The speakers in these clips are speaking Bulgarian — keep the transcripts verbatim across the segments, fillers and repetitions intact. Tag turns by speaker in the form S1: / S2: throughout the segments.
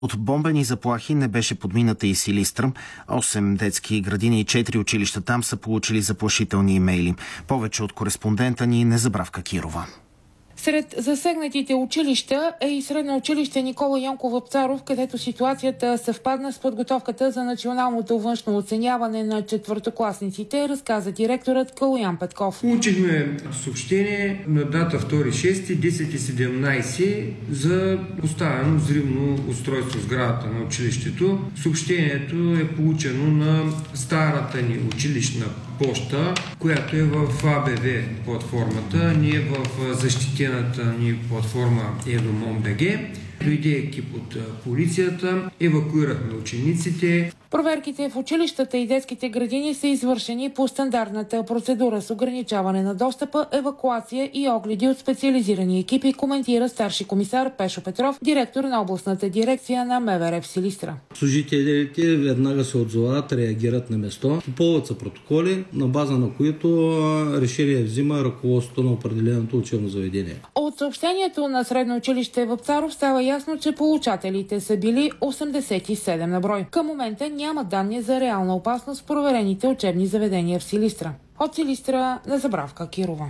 S1: От бомбени заплахи не беше подмината и Силистра. Осем детски градини и четири училища там са получили заплашителни имейли. Повече от кореспондента ни Незабравка Кирова.
S2: Сред засегнатите училища е и средно училище Никола Йонков Вапцаров, където ситуацията съвпадна с подготовката за националното външно оценяване на четвъртокласниците, разказа директорът Калоян Петков.
S3: Получихме съобщение на дата втори шести, десет и седемнайсет за поставено взривно устройство в сградата на училището. Съобщението е получено на старата ни училищна поща, която е в А Б В платформата. Ние в защитената ни платформа Едомон.бг. Дойде екип от полицията, евакуирахме учениците.
S2: Проверките в училищата и детските градини са извършени по стандартната процедура с ограничаване на достъпа, евакуация и огледи от специализирани екипи, коментира старши комисар Пешо Петров, директор на областната дирекция на М В Р в Силистра.
S4: Служителите веднага се отзовават, реагират на место, попълват са протоколи, на база на които решение взима ръководството на определеното учебно заведение.
S2: От съобщението на средно училище Вапцаров става ясно, че получателите са били осемдесет и седем на брой. Към момента няма данни за реална опасност в проверените учебни заведения в Силистра. От Силистра Незабравка Кирова.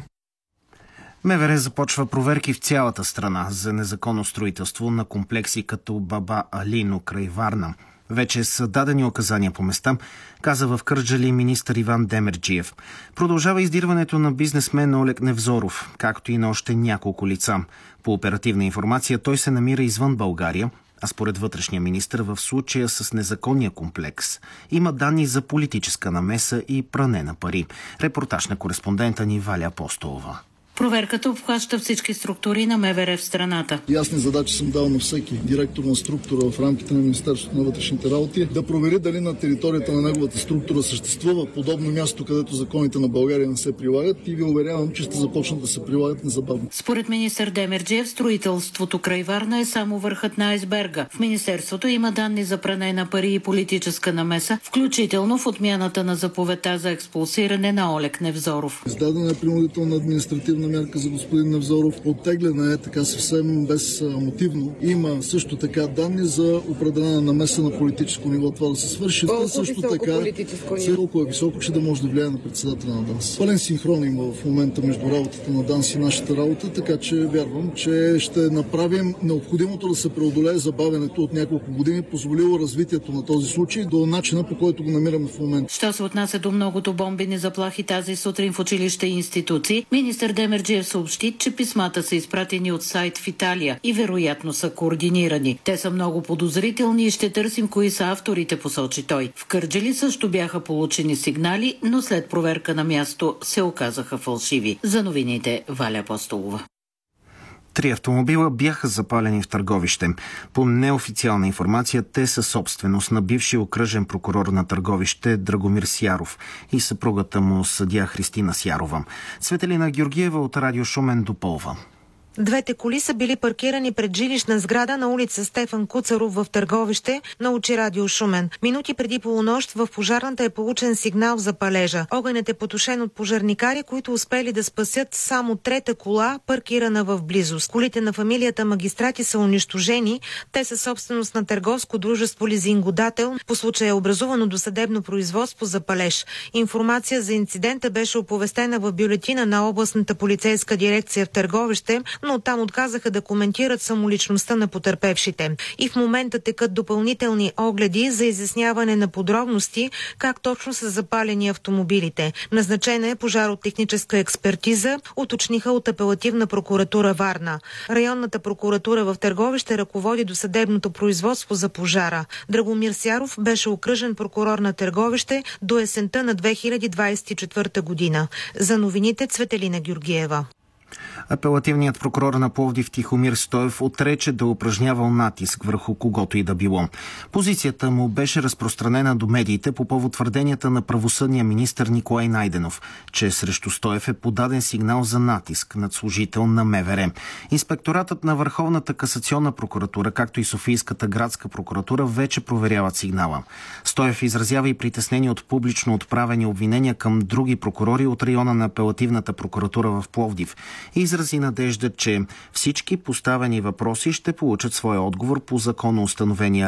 S1: М В Р започва проверки в цялата страна за незаконно строителство на комплекси като Баба Алино край Варна. Вече са дадени указания по места, каза в Кърджали министър Иван Демерджиев. Продължава издирването на бизнесмен Олег Невзоров, както и на още няколко лица. По оперативна информация той се намира извън България, а според вътрешния министър в случая с незаконния комплекс има данни за политическа намеса и пране на пари. Репортаж на кореспондента ни Валя Апостолова.
S5: Проверката обхваща всички структури на М В Р в страната.
S6: Ясни задачи съм дал на всеки директор на структура в рамките на Министерството на вътрешните работи да провери дали на територията на неговата структура съществува подобно място, където законите на България не се прилагат, и ви уверявам, че ще започнат да се прилагат незабавно.
S5: Според министър Демерджиев, строителството край Варна е само върхът на айсберга. В Министерството има данни за пране на пари и политическа намеса, включително в отмяната на заповедта за експулсиране на Олег Невзоров.
S6: Издадена е принудителна административна мярка за господин Невзоров. Оттегляна е така съвсем безмотивно. Има също така данни за определена намеса на политическо ниво това да се свърши.
S2: Колко
S6: също
S2: високо
S6: така,
S2: политическо ниво?
S6: Колко е високо, че да може да влияе на председателя на ДАНС. Пълен синхрон има в момента между работата на ДАНС и нашата работа, така че вярвам, че ще направим необходимото да се преодолее забавянето от няколко години, позволило развитието на този случай до начина, по който го намираме в момента.
S5: Що се отнася до многото бомбени заплахи тази сутрин в училища и институции, министър Демерджиев съобщи, че писмата са изпратени от сайт в Италия и вероятно са координирани. Те са много подозрителни и ще търсим кои са авторите, посочи той. В Кърджали също бяха получени сигнали, но след проверка на място се оказаха фалшиви. За новините Валя Апостолова.
S1: Три автомобила бяха запалени в Търговище. По неофициална информация, те са собственост на бивши окръжен прокурор на Търговище Драгомир Сяров и съпругата му съдия Христина Сярова. Цветелина Георгиева от Радио Шумен допълва.
S7: Двете коли са били паркирани пред жилищна сграда на улица Стефан Куцаров в Търговище, научи Радио Шумен. Минути преди полунощ в пожарната е получен сигнал за палежа. Огънят е потушен от пожарникари, които успели да спасят само трета кола, паркирана в близост. Колите на фамилията магистрати са унищожени. Те са собственост на търговско дружество лизингодател. По случая е образувано досъдебно производство за палеж. Информация за инцидента беше оповестена в бюлетина на областната полицейска дирекция в Търговище, но оттам отказаха да коментират самоличността на потърпевшите. И в момента текат допълнителни огледи за изясняване на подробности как точно са запалени автомобилите. Назначена е пожаротехническа експертиза, уточниха от Апелативна прокуратура Варна. Районната прокуратура в Търговище ръководи досъдебното производство за пожара. Драгомир Сяров беше окръжен прокурор на Търговище до есента на две хиляди двадесет и четвърта година. За новините Цветелина Георгиева.
S1: Апелативният прокурор на Пловдив Тихомир Стоев отрече да упражнявал натиск върху когото и да било. Позицията му беше разпространена до медиите по повод твърденията на правосъдния министър Николай Найденов, че срещу Стоев е подаден сигнал за натиск над служител на М В Р. Инспекторатът на Върховната касационна прокуратура, както и Софийската градска прокуратура, вече проверяват сигнала. Стоев изразява и притеснение от публично отправени обвинения към други прокурори от района на Апелативната прокуратура в Пловдив и изрази надежда, че всички поставени въпроси ще получат своя отговор по законно установения